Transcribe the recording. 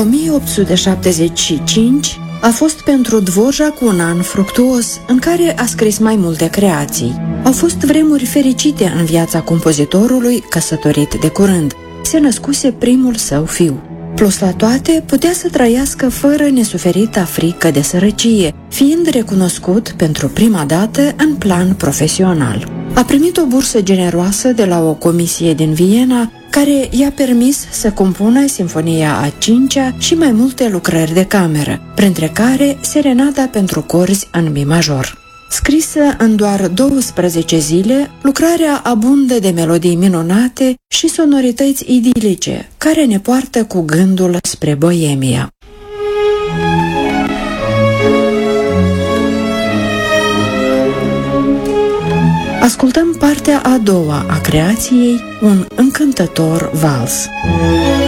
1875 a fost pentru Dvorak un an fructuos în care a scris mai multe creații. Au fost vremuri fericite în viața compozitorului, căsătorit de curând. Se născuse primul său fiu. Plus la toate, putea să trăiască fără nesuferita frică de sărăcie, fiind recunoscut pentru prima dată în plan profesional. A primit o bursă generoasă de la o comisie din Viena, care i-a permis să compună Sinfonia a 5-a și mai multe lucrări de cameră, printre care Serenada pentru corzi în mi major. Scrisă în doar 12 zile, lucrarea abundă de melodii minunate și sonorități idilice, care ne poartă cu gândul spre Boemia. Ascultăm partea a doua a creației, un încântător vals.